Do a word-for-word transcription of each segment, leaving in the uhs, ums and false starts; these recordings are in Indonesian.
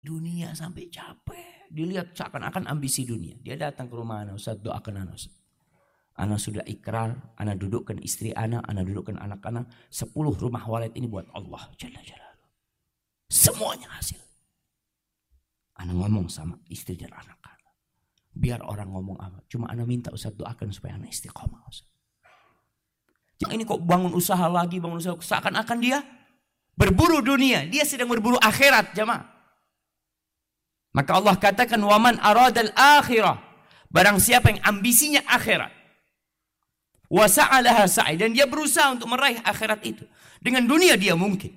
dunia sampai capek. Dilihat seakan-akan ambisi dunia. Dia datang ke rumah anak, Ustaz doakan anak Ustaz. Anak sudah ikrar, anak dudukkan istri anak, anak dudukkan anak-anak. Sepuluh rumah walid ini buat Allah Jalla Jalaluhu. Semuanya hasil. Anak ngomong sama istri dan anak-anak. Biar orang ngomong apa. Cuma anak minta Ustaz doakan supaya anak istiqomah Ustaz. Yang ini kok bangun usaha lagi, bangun usaha. Seakan-akan dia berburu dunia. Dia sedang berburu akhirat jamaah. Maka Allah katakan waman aradal akhirah. Barang siapa yang ambisinya akhirat. Wa sa'alaha sa'i, dan dia berusaha untuk meraih akhirat itu. Dengan dunia dia mungkin.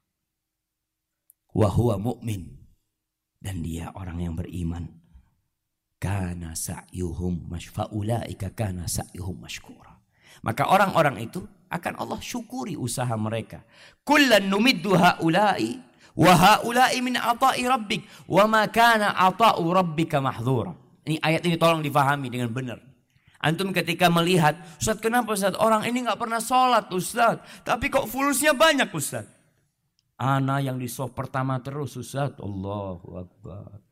Wa huwa mu'min, dan dia orang yang beriman. Kana sa'yuhum mashfa'ulaika kana sa'yuhum mashkura. Maka orang-orang itu akan Allah syukuri usaha mereka. Kullan numiddu ha'ula'i wa ha'ula'i min ata'i rabbik wa ma kana ata'u rabbika mahdhura. Ini ayat ini tolong difahami dengan benar. Antum ketika melihat, Ustaz kenapa Ustaz? Orang ini gak pernah sholat Ustaz. Tapi kok fulusnya banyak Ustaz. Ana yang di soft pertama terus Ustaz. Allahu Akbar.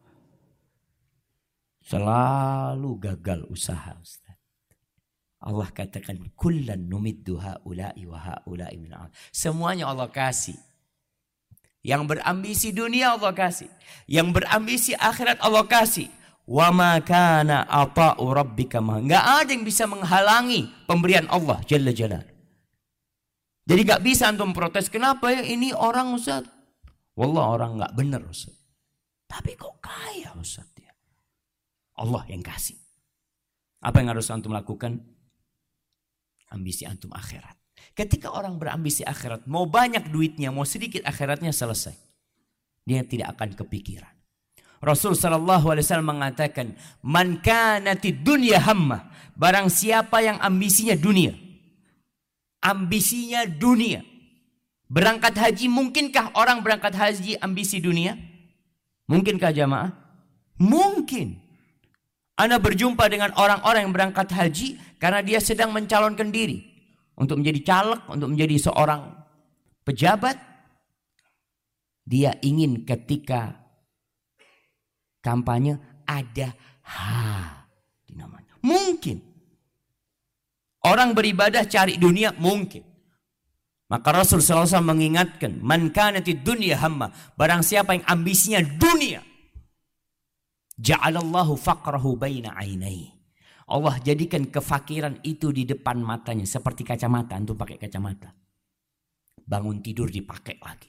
Selalu gagal usaha Ustaz. Allah katakan, kullan numiddu ha'ula'i wa ha'ula'i min Allah. Semuanya Allah kasih. Yang berambisi dunia Allah kasih. Yang berambisi akhirat Allah kasih. Wa ma kana ata'u rabbika ma. Enggak ada yang bisa menghalangi pemberian Allah Jalla Jalal. Jadi enggak bisa antum protes, kenapa ya ini orang Ustaz? Wallah orang enggak benar Ustaz. Tapi kok kaya Ustaz ya? Allah yang kasih. Apa yang harus antum lakukan? Ambisi antum akhirat. Ketika orang berambisi akhirat, mau banyak duitnya, mau sedikit akhiratnya selesai. Dia tidak akan kepikiran. Rasul sallallahu alaihi wasallam mengatakan, "Man kanatid dunya hammah." Barang siapa yang ambisinya dunia. Ambisinya dunia. Berangkat haji, mungkinkah orang berangkat haji ambisi dunia? Mungkinkah jamaah? Mungkin. Anda berjumpa dengan orang-orang yang berangkat haji karena dia sedang mencalonkan diri untuk menjadi caleg, untuk menjadi seorang pejabat. Dia ingin ketika kampanye ada ha di namanya. Mungkin. Orang beribadah cari dunia mungkin. Maka Rasul sallallahu alaihi wasallam mengingatkan, man kanatid dunya hamma, barang siapa yang ambisinya dunia, ja'alallahu faqrahu baina ainai. Allah jadikan kefakiran itu di depan matanya seperti kacamata. Antum pakai kacamata. Bangun tidur dipakai lagi.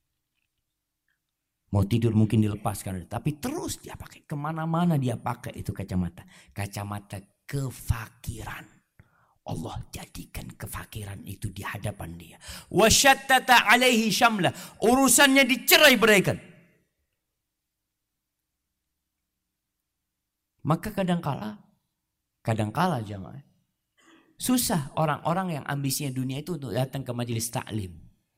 Mau tidur mungkin dilepaskan, tapi terus dia pakai, kemana-mana dia pakai itu kacamata. Kacamata kefakiran. Allah jadikan kefakiran itu di hadapan dia. Wasyattata alaihi syamlah. Urusannya dicerai beraikan. Maka kadangkala, kadangkala jamaah, susah orang-orang yang ambisinya dunia itu untuk datang ke majelis taklim.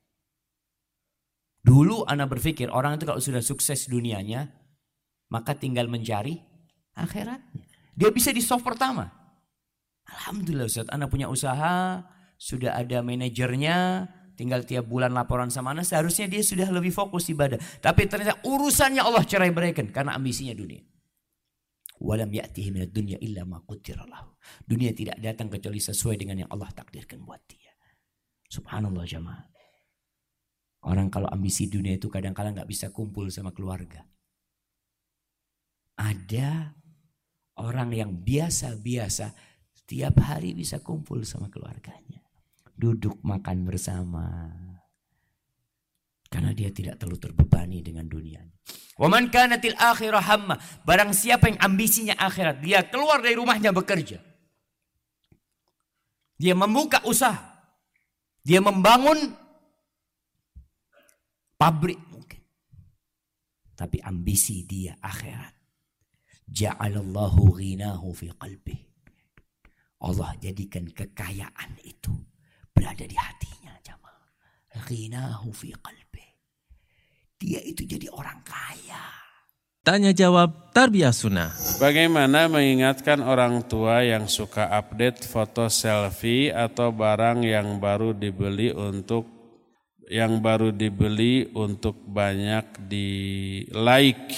Dulu ana berpikir orang itu kalau sudah sukses dunianya, maka tinggal mencari akhiratnya. Dia bisa di soft pertama. Alhamdulillah Ustaz, ana punya usaha, sudah ada manajernya, tinggal tiap bulan laporan sama ana, seharusnya dia sudah lebih fokus ibadah. Tapi ternyata urusannya Allah cerai beraikan karena ambisinya dunia. Walam ya'tihi minad dunya illa ma qaddara lahu. Dunia tidak datang kecuali sesuai dengan yang Allah takdirkan buat dia. Subhanallah jamaah. Orang kalau ambisi dunia itu kadang-kadang gak bisa kumpul sama keluarga. Ada orang yang biasa-biasa setiap hari bisa kumpul sama keluarganya. Duduk makan bersama. Karena dia tidak terlalu terbebani dengan dunia. Wa man kanatil akhirah hamma. Barang siapa yang ambisinya akhirat, dia keluar dari rumahnya bekerja. Dia membuka usaha. Dia membangun pabrik mungkin. Tapi ambisi dia akhirat. Ja'alallahu ghinahu fi qalbih. Allah jadikan kekayaan itu berada di hatinya jamaah. Ghinahu fi qalbih. Dia itu jadi orang kaya. Tanya jawab Tarbiyah Sunnah. Bagaimana mengingatkan orang tua yang suka update foto selfie atau barang yang baru dibeli untuk yang baru dibeli untuk banyak di like